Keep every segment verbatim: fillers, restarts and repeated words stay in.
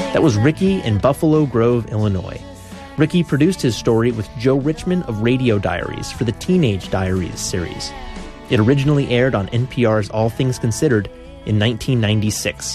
That was Ricky in Buffalo Grove, Illinois. Ricky produced his story with Joe Richman of Radio Diaries for the Teenage Diaries series. It originally aired on N P R's All Things Considered in nineteen ninety-six.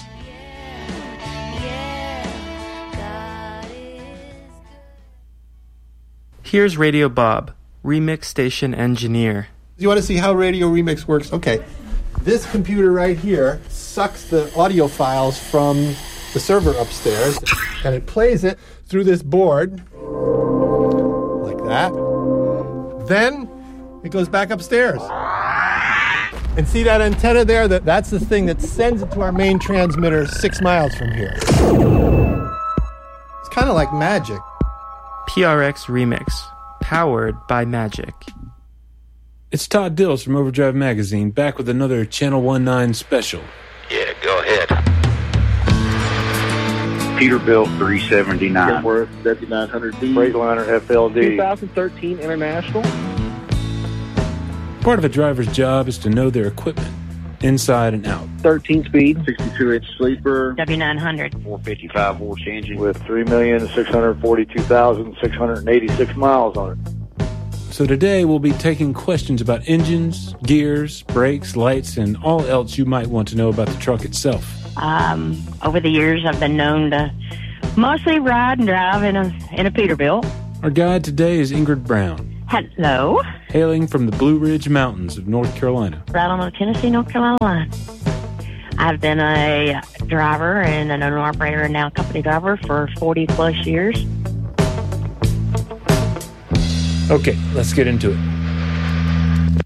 Here's Radio Bob, Remix Station Engineer. You want to see how Radio Remix works? Okay. This computer right here sucks the audio files from the server upstairs, and it plays it through this board, like that. Then it goes back upstairs. And see that antenna there? That, that's the thing that sends it to our main transmitter six miles from here. It's kind of like magic. P R X Remix, powered by Magic. It's Todd Dills from Overdrive Magazine, back with another Channel nineteen special. Yeah, go ahead. Peterbilt three seventy-nine. Kenworth W nine hundred D. Freightliner F L D. twenty thirteen International. Part of a driver's job is to know their equipment, inside and out. thirteen speed, sixty-two inch sleeper. W nine hundred. four fifty-five horse engine with three million six hundred forty-two thousand six hundred eighty-six miles on it. So today we'll be taking questions about engines, gears, brakes, lights, and all else you might want to know about the truck itself. Um, over the years, I've been known to mostly ride and drive in a in a Peterbilt. Our guide today is Ingrid Brown. Hello. Hailing from the Blue Ridge Mountains of North Carolina. Right on the Tennessee-North Carolina line. I've been a driver and an owner-operator and now company driver for forty plus years. Okay, let's get into it.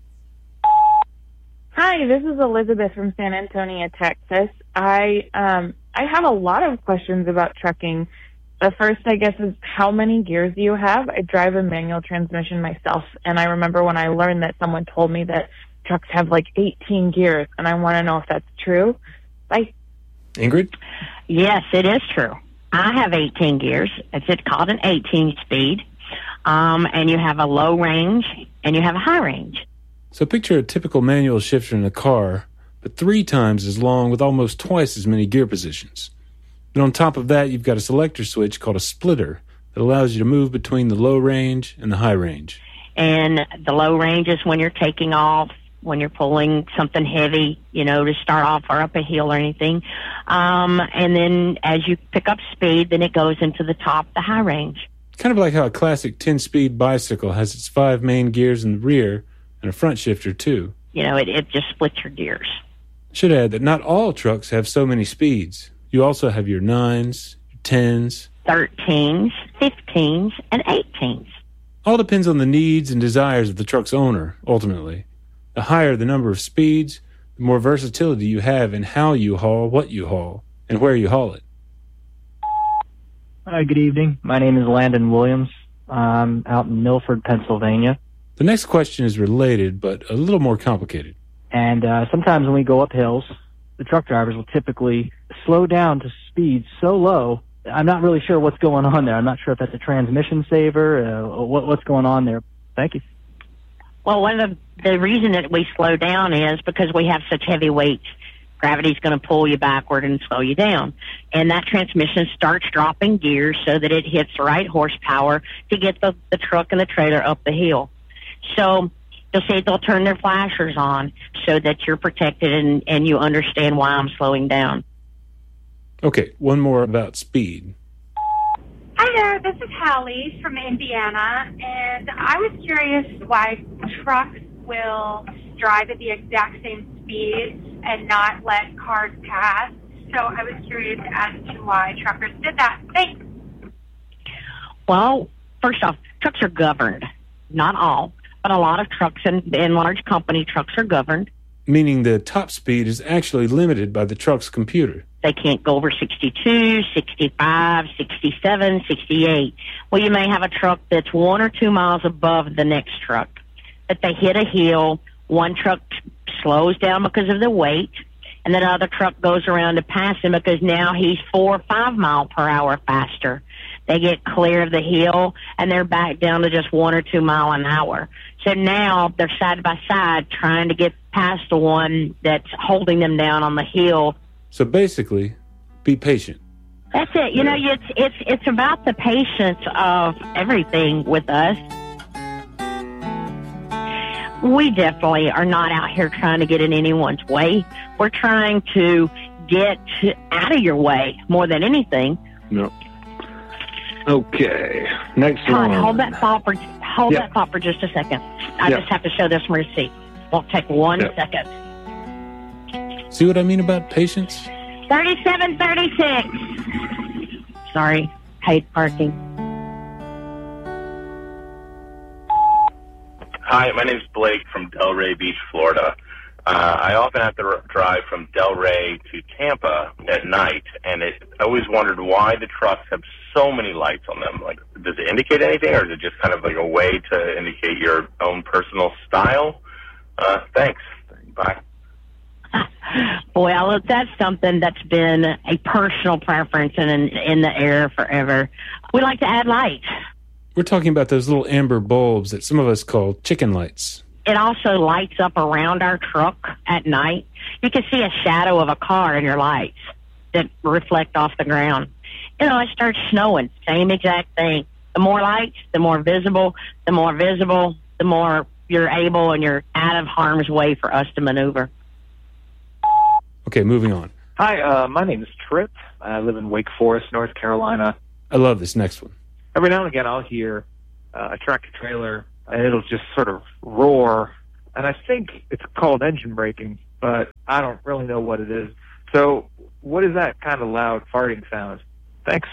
Hi, this is Elizabeth from San Antonio, Texas. I um I have a lot of questions about trucking. The first, I guess, is how many gears do you have? I drive a manual transmission myself, and I remember when I learned that someone told me that trucks have like eighteen gears, and I want to know if that's true. Bye. Ingrid? Yes, it is true. I have eighteen gears. It's called an eighteen speed, um, and you have a low range, and you have a high range. So picture a typical manual shifter in a car, but three times as long with almost twice as many gear positions. And on top of that, you've got a selector switch called a splitter that allows you to move between the low range and the high range. And the low range is when you're taking off, when you're pulling something heavy, you know, to start off or up a hill or anything. Um, and then as you pick up speed, then it goes into the top, the high range. Kind of like how a classic ten-speed bicycle has its five main gears in the rear and a front shifter, too. You know, it, it just splits your gears. Should add that not all trucks have so many speeds. You also have your nines, your tens, thirteens, fifteens, and eighteens. All depends on the needs and desires of the truck's owner, ultimately. The higher the number of speeds, the more versatility you have in how you haul what you haul and where you haul it. Hi, good evening. My name is Landon Williams. I'm out in Milford, Pennsylvania. The next question is related, but a little more complicated. And uh, sometimes when we go up hills, the truck drivers will typically slow down to speeds so low, I'm not really sure what's going on there. I'm not sure if that's a transmission saver, uh, or what, what's going on there. Thank you. Well, one of the, the reason that we slow down is because we have such heavy weights. Gravity's going to pull you backward and slow you down. And that transmission starts dropping gears so that it hits the right horsepower to get the, the truck and the trailer up the hill. So you'll see they'll turn their flashers on so that you're protected and, and you understand why I'm slowing down. Okay, one more about speed. Hi there, this is Hallie from Indiana, and I was curious why trucks will drive at the exact same speed and not let cars pass. So I was curious as to why truckers did that. Thanks. Well, first off, trucks are governed. Not all, but a lot of trucks and, and large company trucks are governed. Meaning the top speed is actually limited by the truck's computer. They can't go over sixty-two, sixty-five, sixty-seven, sixty-eight. Well, you may have a truck that's one or two miles above the next truck. But they hit a hill, one truck slows down because of the weight, and then another truck goes around to pass him because now he's four or five mile per hour faster. They get clear of the hill, and they're back down to just one or two mile an hour. So now they're side by side trying to get past the one that's holding them down on the hill. So basically, be patient. That's it. You know, it's it's it's about the patience of everything with us. We definitely are not out here trying to get in anyone's way. We're trying to get to, out of your way more than anything. No. Okay. Next Todd, one. hold that thought for hold Yep. that thought for just a second. I Yep. just have to show this receipt. Won't take one Yep. second. See what I mean about patience? Thirty-seven, thirty-six. Sorry, paid parking. Hi, my name's Blake from Delray Beach, Florida. Uh, I often have to r- drive from Delray to Tampa at night, and it, I always wondered why the trucks have so many lights on them. Like, does it indicate anything, or is it just kind of like a way to indicate your own personal style? Uh, thanks. Bye. Well, that's something that's been a personal preference and in, in the air forever. We like to add lights. We're talking about those little amber bulbs that some of us call chicken lights. It also lights up around our truck at night. You can see a shadow of a car in your lights that reflect off the ground. You know, it starts snowing, same exact thing. The more lights, the more visible. The more visible, the more you're able and you're out of harm's way for us to maneuver. Okay, moving on. Hi, uh, my name is Trip. I live in Wake Forest, North Carolina. I love this next one. Every now and again, I'll hear uh, a tractor trailer, and it'll just sort of roar. And I think it's called engine braking, but I don't really know what it is. So what is that kind of loud farting sound? Thanks.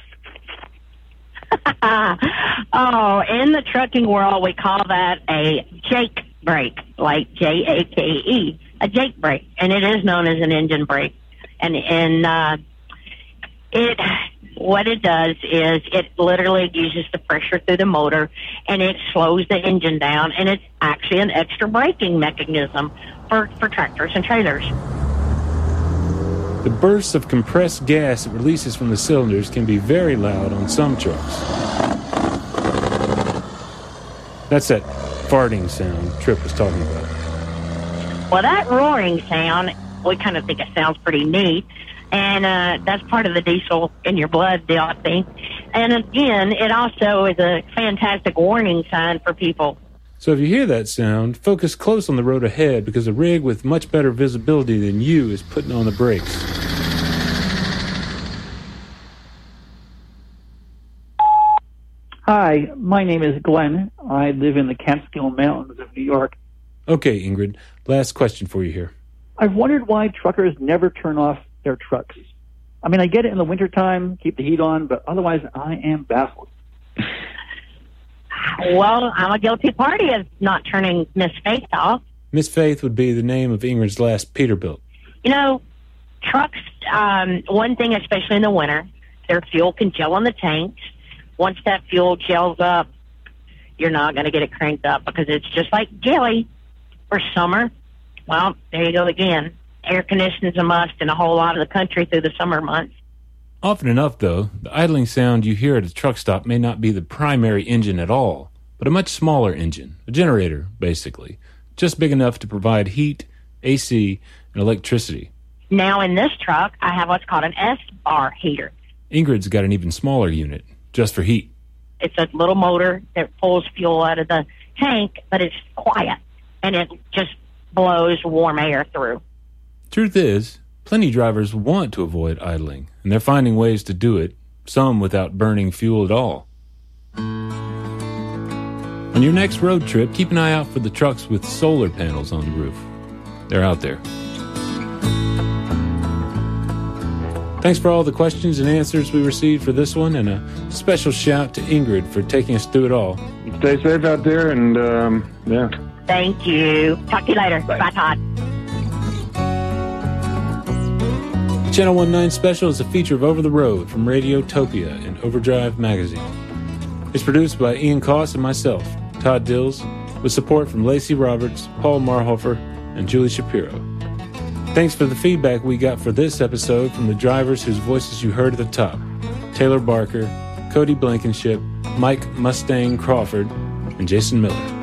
Oh, in the trucking world, we call that a jake brake, like J A K E, a jake brake, and it is known as an engine brake. And and uh, it, what it does is it literally uses the pressure through the motor, and it slows the engine down, and it's actually an extra braking mechanism for, for tractors and trailers. The bursts of compressed gas it releases from the cylinders can be very loud on some trucks. That's that farting sound Trip was talking about. Well, that roaring sound, we kind of think it sounds pretty neat, and uh, that's part of the diesel in your blood deal, I think. And again, it also is a fantastic warning sign for people. So if you hear that sound, focus close on the road ahead because a rig with much better visibility than you is putting on the brakes. Hi, my name is Glenn. I live in the Catskill Mountains of New York. Okay, Ingrid, last question for you here. I've wondered why truckers never turn off their trucks. I mean, I get it in the wintertime, keep the heat on, but otherwise I am baffled. Well, I'm a guilty party of not turning Miss Faith off. Miss Faith would be the name of Ingrid's last Peterbilt. You know, trucks, um, one thing, especially in the winter, their fuel can gel in the tanks. Once that fuel gels up, you're not going to get it cranked up because it's just like jelly. For summer, well, there you go again. Air conditioning's a must in a whole lot of the country through the summer months. Often enough, though, the idling sound you hear at a truck stop may not be the primary engine at all, but a much smaller engine, a generator, basically, just big enough to provide heat, A C, and electricity. Now in this truck, I have what's called an S-bar heater. Ingrid's got an even smaller unit, just for heat. It's a little motor that pulls fuel out of the tank, but it's quiet, and it just blows warm air through. Truth is, plenty drivers want to avoid idling, and they're finding ways to do it, some without burning fuel at all. On your next road trip, keep an eye out for the trucks with solar panels on the roof. They're out there. Thanks for all the questions and answers we received for this one, and a special shout to Ingrid for taking us through it all. Stay safe out there, and, um, yeah. Thank you. Talk to you later. Bye, Bye Todd. Channel nineteen Special is a feature of Over the Road from Radiotopia and Overdrive Magazine. It's produced by Ian Koss and myself, Todd Dills, with support from Lacey Roberts, Paul Marhofer, and Julie Shapiro. Thanks for the feedback we got for this episode from the drivers whose voices you heard at the top: Taylor Barker, Cody Blankenship, Mike Mustang Crawford, and Jason Miller.